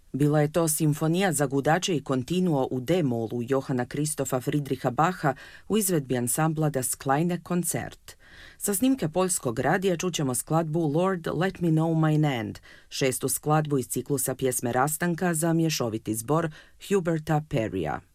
Bila je to simfonija za gudače i kontinuo u D-molu Johana Kristofa Friedricha Bacha u izvedbi ansambla Das Kleine Konzert. Sa snimke poljskog radija čućemo skladbu Lord Let Me Know My Land, šestu skladbu iz ciklusa pjesme Rastanka za mješoviti zbor Huberta Perrya.